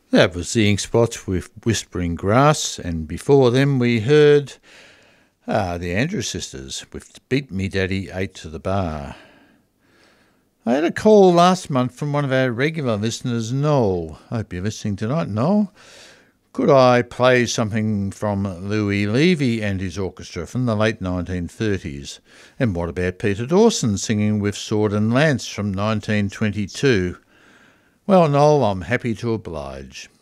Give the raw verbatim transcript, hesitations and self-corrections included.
That was the Ink Spots with Whispering Grass, and before them we heard ah, the Andrews Sisters with Beat Me Daddy Eight to the Bar. I had a call last month from one of our regular listeners, Noel. I hope you're listening tonight, Noel. Could I play something from Louis Levy and his orchestra from the late nineteen thirties? And what about Peter Dawson singing with Sword and Lance from nineteen twenty-two? Well, Noel, I'm happy to oblige.